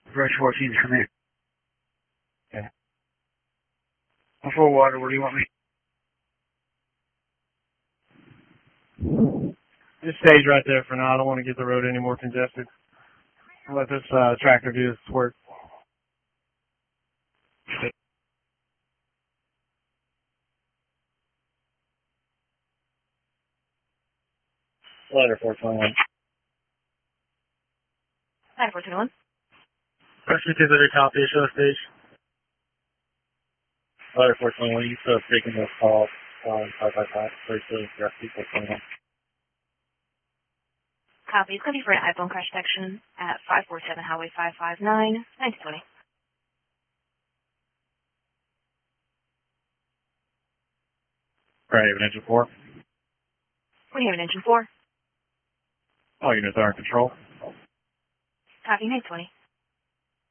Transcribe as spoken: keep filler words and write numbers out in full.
Brush fourteen, come here. Okay. I'm full of water, where do you want me? Just stays right there for now. I don't want to get the road any more congested. Let this uh, tractor do its work. Letter four twenty-one. Letter four twenty-one. Question two thirty, copy, show stage. Letter four twenty-one, you still taking this call on five five five, please do rescue four twenty-one. Copy. It's going to be for an iPhone crash detection at five four seven Highway five five nine, nineteen twenty. Right, even engine four. What do you have in engine four? All units are in control. Copy, nineteen twenty.